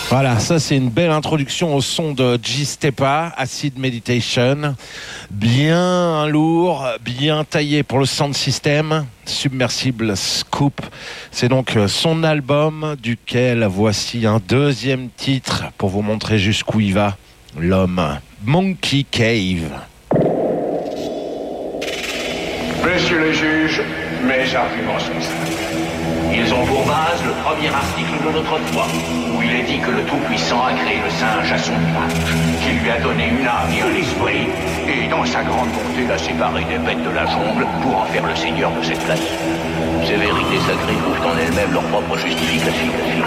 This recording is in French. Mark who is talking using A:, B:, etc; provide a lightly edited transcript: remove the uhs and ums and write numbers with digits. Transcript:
A: Voilà, ça c'est une belle introduction au son de G Stepa, Acid Meditation. Bien lourd, bien taillé pour le sound system. Submersible Scoop. C'est donc son album duquel voici un deuxième titre pour vous montrer jusqu'où il va. L'homme. Monkey Cave.
B: Messieurs les juges, mes arguments sont simples. Ils ont pour base le premier article de notre foi, où il est dit que le Tout-Puissant a créé le singe à son image, qu'il lui a donné une âme et un esprit, et dans sa grande bonté l'a séparé des bêtes de la jungle pour en faire le seigneur de cette place. Ces vérités sacrées trouvent en elles-mêmes leur propre justification.